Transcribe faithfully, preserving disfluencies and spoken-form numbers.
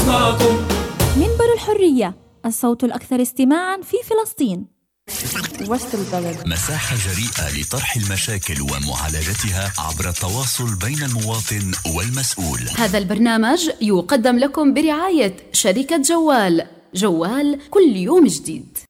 نسمعكم. منبر الحرية، الصوت الأكثر استماعاً في فلسطين. وسط البلد، مساحة جريئة لطرح المشاكل ومعالجتها عبر التواصل بين المواطن والمسؤول. هذا البرنامج يقدم لكم برعاية شركة جوال. جوال كل يوم جديد.